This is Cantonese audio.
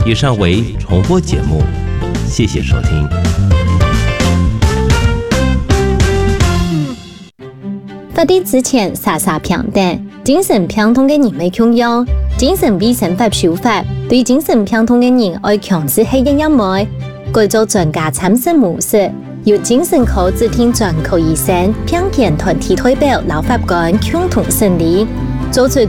以上为重播节目，谢谢收听。 发啲之前傻傻平等，精神病痛嘅人咪強要，精神衛生法修法對精神病痛嘅人愛強制係一樣冇，改做專家參審模式，由精神科指定專科醫生、病檢團體代表、老法官共同審理，做出